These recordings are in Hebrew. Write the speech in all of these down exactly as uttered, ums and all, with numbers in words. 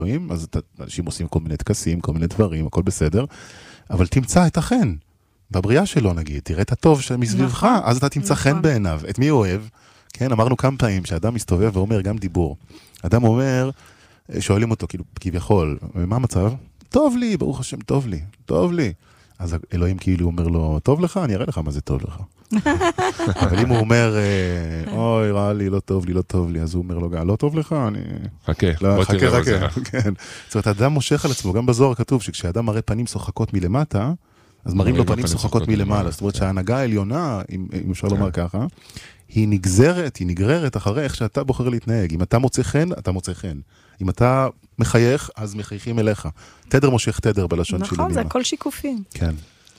אלוהים, אז אנשים עושים כל מיני תקסים, כל מיני דברים, הכל בסדר, אבל תמצא את החן, בבריאה שלו נגיד, תראה את הטוב שמסביבך, אז אתה תמצא חן בעיניו. את מי הוא אוהב? כן, אמרנו כמה פעמים שאדם מסתובב ואומר גם דיבור. אדם אומר, שואלים אותו, כאילו, כביכול, מה המצב? טוב לי, ברוך השם, טוב לי, טוב לי. אז אלוהים כאילו אומר לו, טוב לך? אני אראה לך מה זה טוב לך. אבל אם הוא אומר, אוי, רע לי, לא טוב לי, לא טוב לי, אז הוא אומר לו, לא טוב לך? אני... חכה, בוא תראה מה זה. זאת אומרת, האדם מושך על עצמו, גם בזוהר כתוב שכשאדם מראה פנים שוחקות מלמטה, אז מראים לו פנים שוחקות מלמעלה. זאת אומרת שההנהגה העליונה, אם אפשר לומר ככה, היא נגזרת, היא נגררת אחרי איך שאתה בוחר להתנהג. אם אתה מוצא חן, אתה מוצא חן. אם אתה מחייך, אז מחייכים אליך. תדר מושך תדר בלשון שלי. נכון, זה הכל שיקופים. כן.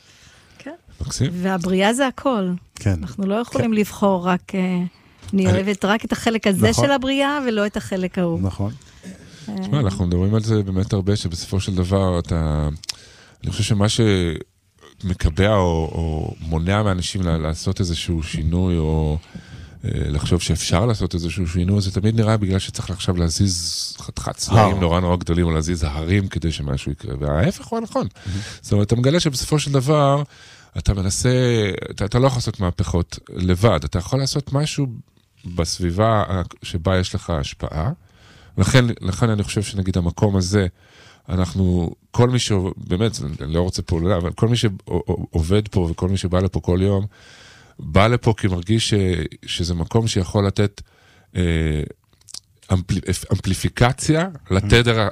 והבריאה זה הכל. כן. אנחנו לא יכולים לבחור רק, אני אוהבת רק את החלק הזה של הבריאה, ולא את החלק ההוא. נכון. תשמע, אנחנו מדברים על זה באמת הרבה, שבסופו של דבר, אתה, אני חושב שמה שמקבע או, או מונע מאנשים לעשות איזשהו שינוי, או לחשוב שאפשר לעשות איזשהו שינוי, זה תמיד נראה בגלל שצריך עכשיו להזיז חתיכת צלעים נורא נורא גדולים, או להזיז הרים כדי שמשהו יקרה, וההפך הוא הנכון. זאת אומרת, אתה מגלה שבסופו של דבר, אתה מנסה, אתה, אתה לא יכול לעשות מהפכות לבד, אתה יכול לעשות משהו בסביבה שבה יש לך השפעה, לכן, לכן אני חושב שנגיד המקום הזה, אנחנו, כל מי שבאמת, אני לא רוצה פה, אבל כל מי שעובד פה, וכל מי שבא לפה כל יום, בא לפה כי מרגיש ש, שזה מקום שיכול לתת אה, אמפל, אמפליפיקציה לתדר,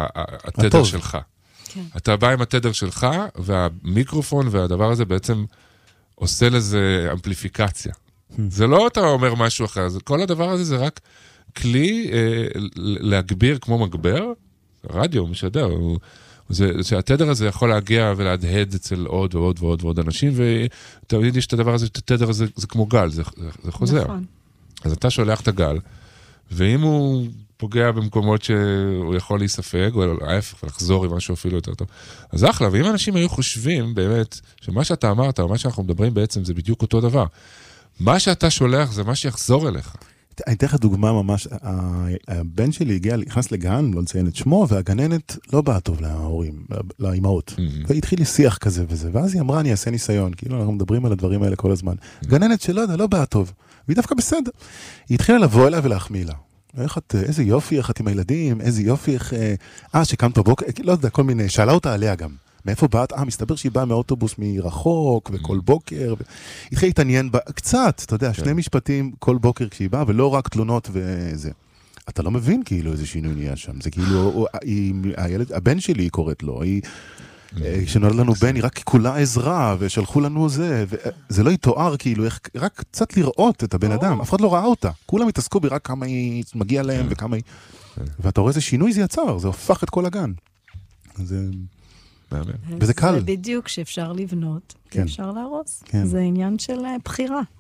התדר שלך. אתה בא עם התדר שלך, והמיקרופון והדבר הזה בעצם עושה לזה אמפליפיקציה. זה לא אתה אומר משהו אחר, כל הדבר הזה זה רק כלי אה, להגביר כמו מגבר, רדיו משדר, הוא, זה, שהתדר הזה יכול להגיע ולהדהד אצל עוד ועוד ועוד ועוד אנשים, ותמיד יש את הדבר הזה, התדר הזה זה כמו גל, זה, זה חוזר. נכון. אז אתה שולח את הגל, ואם הוא פוגע במקומות שהוא יכול להיספג, או ההפך, ולחזור עם משהו אפילו יותר טוב. אז אחלה, ואם אנשים היו חושבים באמת, שמה שאתה אמרת, או מה שאנחנו מדברים בעצם, זה בדיוק אותו דבר. מה שאתה שולח זה מה שיחזור אליך. אני אתן לך דוגמה ממש, הבן שלי הגיע, נכנס לגן, לא נציין את שמו, והגננת לא באה טוב להורים, לאמהות. והתחיל לי שיח כזה וזה, ואז היא אמרה, אני אעשה ניסיון, כאילו אנחנו מדברים על הדברים האלה כל הזמן. גננת שלא יודע, לא באה טוב, והיא דווקא בסדר. היא התחילה לבוא אליה ולהחמיא לה. איך את, איזה יופי, איך את עם הילדים, איזה יופי, איך, אה, שקמת בבוקר, לא יודע, כל מיני, שאלה אותה עליה גם. מאיפה באת? אה, מסתבר שהיא באה מאוטובוס מרחוק, וכל בוקר, התחיל להתעניין בה, קצת, אתה יודע, שני משפטים כל בוקר כשהיא באה, ולא רק תלונות וזה. אתה לא מבין כאילו איזה שינוי נהיה שם, זה כאילו, הילד, הבן שלי היא קוראת לו, היא, כשנולד לנו בן, היא רק כולה עזרה, ושלחו לנו זה, וזה לא יתואר כאילו, רק קצת לראות את הבן אדם, אף אחד לא ראה אותה, כולם התעסקו בי רק כמה היא מגיעה להם, וכמה היא, ואתה רואה איזה שינוי זה יצר, זה הופך את כל הגן. זה... וזה קל. זה בדיוק שאפשר לבנות, אפשר להרוס. זה עניין של בחירה.